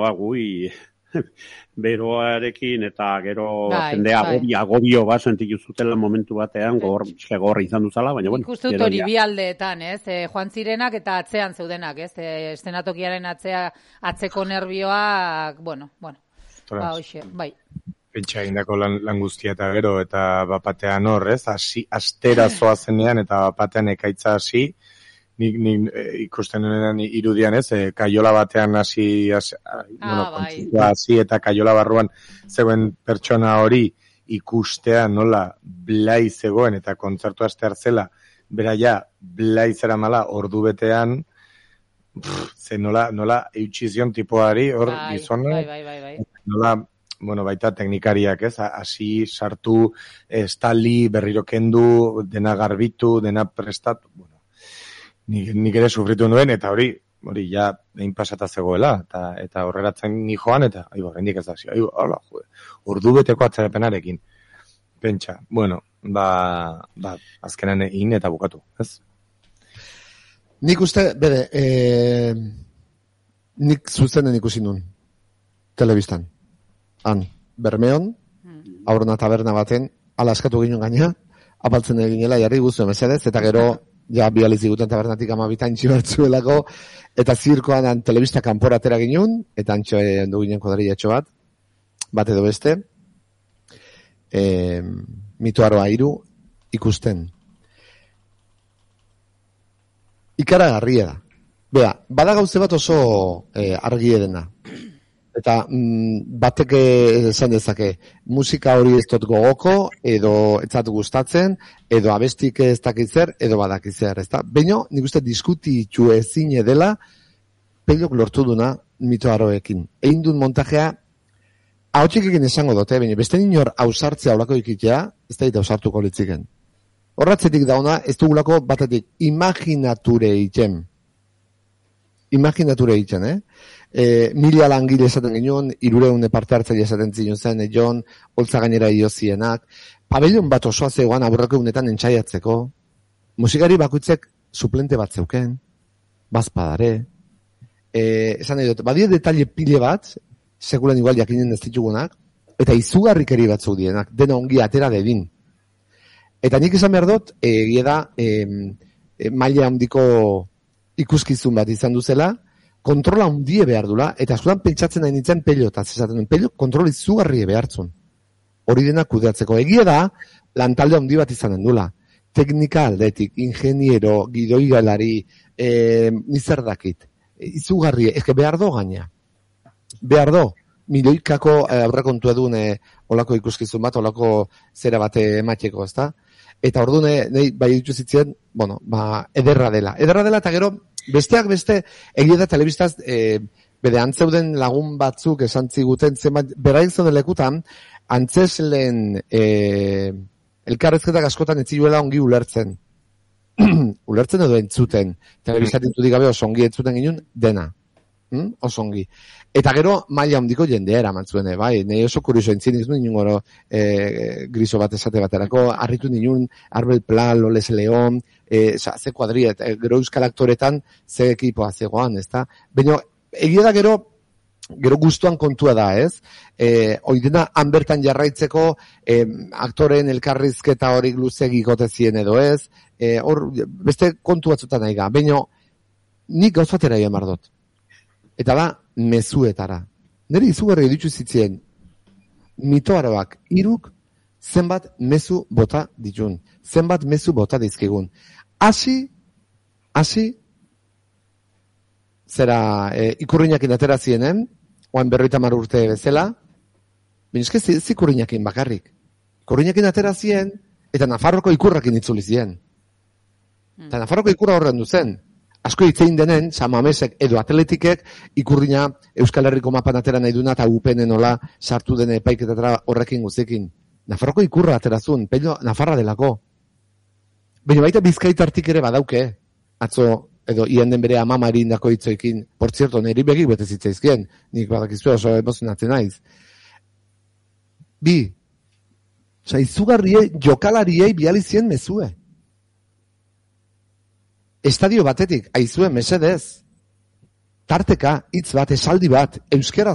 gui beroarekin eta gero jendea agobio bat sentitu zutela momentu batean gogorra izan duzala, baina bueno. Ikustu dut hori bi aldeetan, ez? Joan zirenak eta atzean zeudenak, ez? Eszenatokiaren atzeko nerbioak, bueno. Hoxe, bai. Pentsa indako lan guztia eta gero, eta bapatean hor, ez? Astera zoazenean eta bapatean ekaitza hasi, nik ikusten denean irudian, ez? Kaiola batean hasi eta kaiola barruan zegoen pertsona hori ikustea nola blai zegoen eta kontzertu astear zela, bera ja blai zera mala ordu betean, ze nola eutxizion tipoari hor gizona, nola, baita teknikariak, ez? Hasi, sartu, estali, berriro kendu, dena garbitu, dena prestatu, nik ere sufritu nuen, eta hori ja behin pasata zegoela, eta horreratzen ni joan, eta hendik ez da, ordu beteko atzerapenarekin. Pentsa, azkenan egin eta bukatu, ez? Nik uste, nik zuzenen ikusi nun, telebistan. Han, Bermeon, aurrona taberna baten, ala askatu ginen gaina, apaltzen eginela, jarri guztuen mesedez, eta gero, ja bializ diguten tabernatik amabitan txibertzuelako, eta zirkoan telebista kanpora atera ginen, eta antxo du ginen kodariatxo bat edo beste, mitoaroa 3 ikusten. Ikaragarria da. Bea, bada gauze bat oso argi edena. Eta batek esan dezake, musika hori ez dut gogoko, edo etzat gustatzen, edo abestik ez dakitzer, edo badakitzer, ez da? Baina, nik uste diskutitxu ezin edela, pelok lortu duna mitoaroekin. Egin duen montajea, haotxik egin esango dute, baina beste ninor hausartzea aurako ikitea, ez da hausartuko litziken. Horratzetik dauna, ez dugulako batetik imaginature egiten, mila langile esaten ginen, 300 parte hartzaile esaten zion zen, Jon, holtza gainera iozienak, pabellon bat osoa zegoan aurreko unetan entxaiatzeko, musikari bakoitzek suplente bat zeuken, bazpadare, esan nahi dut, badie detalle pile bat, sekulan igual jakinen ez ditugunak, eta izugarrikeri bat zeudienak, dena ongi atera dedin. Eta nik esan behar dut, egia da, maila handiko ikuskizun bat izan duzela, kontrola hundie behar dula, eta askotan pentsatzen nahi nintzen pello, eta zezaten duen pello kontrola izugarrie behartzun. Hori dena kudeatzeko. Egia da, lantalde handi bat izanen dula. Teknika aldetik, ingeniero, gidoigalari, nizerdakit. Izugarrie, ezke behar do gaina. Behar do. Milioikako aurrekontu edun olako ikuskizun bat, olako zera bate ematxeko, ezta? Eta orduan, nahi, bai dituzitzen, ederra dela. Ederra dela, eta gero, besteak beste, egia da telebistaz, bede antzeuden lagun batzuk esan ziguten, beraik zoden lekutan, antzeslen elkarrezketak askotan etziluela ongi ulertzen. Ulertzen edo entzuten. Telebistatitu digabe oso ongi entzuten ginen dena. Oso ongi. Eta gero, maila handiko jendea eramantzuen, bai, nahi oso kurioso entzien izun inungoro griso bat esate baterako, harritu ninun, Arbel Pla, Loles León, ze kuadria, gero euskal aktoretan ze ekipoa zegoan, ez da? Baina, egia da gero guztuan kontua da, ez? Oidena, hanbertan jarraitzeko aktoren elkarrizketa hori luzegi gotezien edo ez, beste kontu batzutan nahi ga. Baina, nik gauzatera egin bardot. Eta da, mezuetara. Neri izugarri dituz zitzien, mitoaroak 3 zenbat mezu bota ditun. Zenbat mezu bota dizkigun. Hasi, zera ikurriñakin atera zienen, oan 50 urte bezala, binezke ikurriñakin bakarrik. Ikurriñakin atera zien, eta Nafarroko ikurrakin itzuli zien. Eta Nafarroko ikurra horren duzen. Asko hitzein denen, Samamesek edo Atletikek ikurrina Euskal Herriko mapan atera nahi duna eta upenen nola sartu den epaiketatara horrekin guztekin. Nafarroko ikurra aterazun, pello Nafarra delako. Baina baita Bizkaitartik ere badauke, atzo edo ian den bere amamari indako hitzoekin, por cierto, niri begik bete zitzaizkien, nik badakizue oso emozionatzen naiz. Izugarriei, jokalariei bializien mezue. Estadio batetik, aizue mesedez, tarteka, hitz bat, esaldi bat, euskera